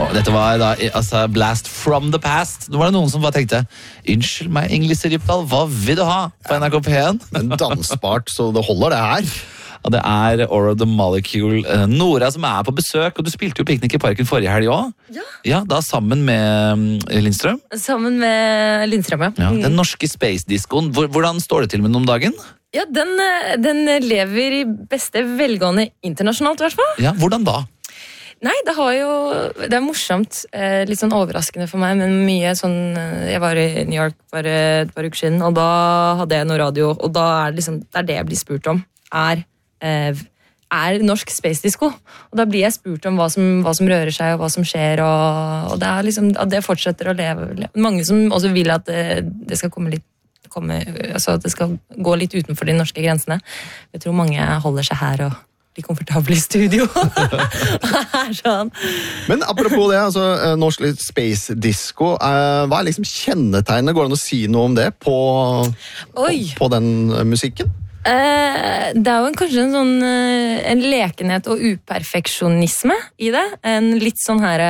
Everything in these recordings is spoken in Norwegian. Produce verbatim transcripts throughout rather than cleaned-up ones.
Og dette var da altså, Blast from the Past. Nå var det noen som bare tenkte unnskyld meg, Inglis Rypdal, hva vil du ha på N R K P én? Men dansbart, så det holder det her. Ja, det er Aura the Molecule. Nora som er på besøk, og du spilte jo Piknik i parken forrige helg også. Ja. Ja, da sammen med Lindstrøm. Sammen med Lindstrøm, ja. Ja, den norske space-diskoen. Hvordan står det til med den om dagen? Ja, den, den lever i beste velgående internasjonalt, i hvert fall. Ja, hvordan da? Nei, det har jo Det er morsomt, eh, litt sånn overraskende for meg, men mye sånn Jeg var i New York for et par uker siden, og da hadde jeg noe radio, og da er det liksom det er det jeg blir spurt om, er, eh, er norsk space disco. Og da blir jeg spurt om hva som, hva som rører seg, og hva som skjer, og, og det er liksom at det fortsetter å leve. Mange som også vil at det, det skal komme litt komme, altså at det skal gå litt utenfor de norske grensene. Jeg tror mange holder seg her og blir komfortable i studio. sånn. Men apropos det, altså, norsk space disco, eh, hva er liksom kjennetegnet? Går det an å si noe om det på, på, på den musikken? Eh, det er jo en, kanskje en sånn eh, en lekenhet og uperfeksjonisme i det. En litt sånn her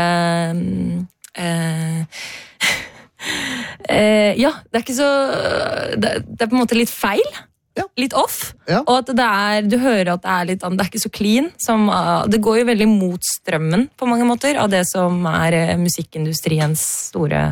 eh, eh, ja, det er ikke så det, det er på en måte litt feil. Ja. Litt off, ja. Og at det er, du hører at det er litt det er ikke så clean som, det går jo veldig mot strømmen på mange måter av det som er musikkindustriens store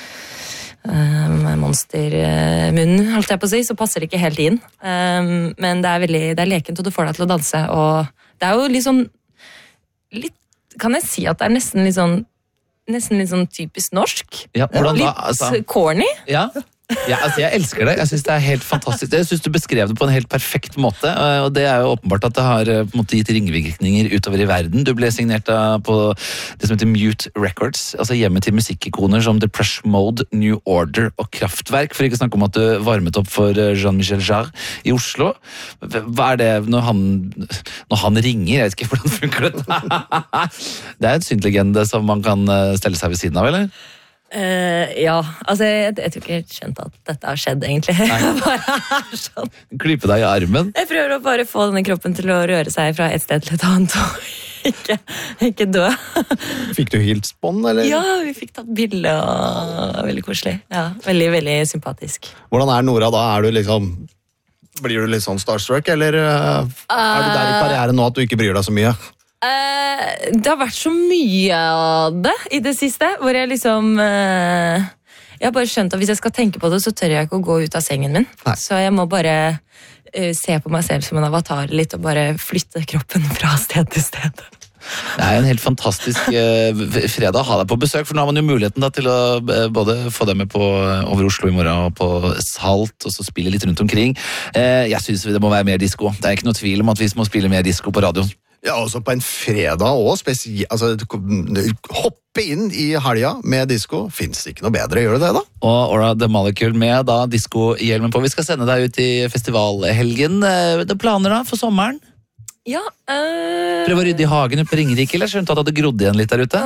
um, monstermunn, holdt jeg på å si, så passer det ikke helt inn, um, men det er veldig, det er lekent, og du får deg til å danse, og det er jo litt sånn litt, kan jeg si at det er nesten litt sånn nesten litt sånn typisk norsk, ja, litt da, altså, corny. Ja. Ja, altså jeg elsker det. Jeg synes det er helt fantastisk. Jeg synes du beskrev det på en helt perfekt måte, og det er jo åpenbart at det har på en måte gitt ringvirkninger utover i verden. Du ble signert på det som heter Mute Records, altså hjemmet til musikkikoner som Depeche Mode, New Order og Kraftwerk, for ikke å snakke om at du varmet opp for Jean-Michel Jarre i Oslo. Hva er det når han, når han ringer? Jeg vet ikke hvordan funker det. Det er en syntlegende som man kan stelle seg ved siden av, eller? Uh, ja, altså jeg, jeg tror ikke jeg skjønte at dette har skjedd egentlig. bare er sånn. Klype deg i armen. Jeg prøver å bare få denne kroppen til å røre seg fra et sted til et annet og ikke, ikke dø. Fikk du hilst på den, eller? Ja, vi fikk tatt bilde, og veldig koselig. Ja, veldig, veldig sympatisk. Hvordan er Nora da? Er du liksom, blir du litt sånn starstruck, eller uh, er du der i karrieren nå at du ikke bryr deg så mye? Uh, det har vært så mye av det i det siste, hvor jeg liksom uh, jeg har bare skjønt at hvis jeg skal tenke på det, så tør jeg ikke å gå ut av sengen min. Nei. Så jeg må bare uh, se på meg selv som en avatar litt, og bare flytte kroppen fra sted til sted. Det er en helt fantastisk uh, fredag å ha deg på besøk, for nå har man jo muligheten da, til å uh, både få deg med på uh, over Oslo i morgen og på Salt, og så spille litt rundt omkring. Uh, jeg synes det må være mer disco. Det er ikke noe tvil om at vi må spille mer disco på radioen. Ja, også på en fredag også, altså, hoppe inn i helga med disco, finnes det ikke noe bedre, gjør det det da? Og Aura the Molecule med da disco-hjelmen på. Vi skal sende deg ut i festivalhelgen. Det er planer da for sommeren? Ja, øh... Prøv å rydde i hagen oppe på Ringerike, eller skjønte at det hadde grodd igjen litt der ute?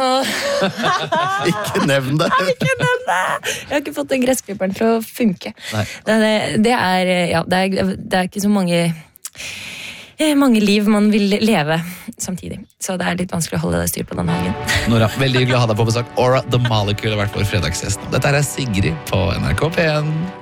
Ikke nevn det. Ikke nevn det. Jeg har ikke fått den gressklipperen til å funke. Det, det, er, ja, det, er, det er ikke så mange... mange liv man vil leve samtidig. Så det er litt vanskelig å holde deg styr på den hagen. Nora, veldig hyggelig å ha deg på besøk. Aura the Molecule har vært vår fredagsgjest. Dette er Sigrid på N R K P én.